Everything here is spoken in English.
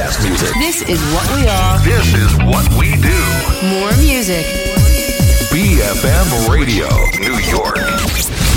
dance music. This is what we are. This is what we do. More music. BFM Radio, New York.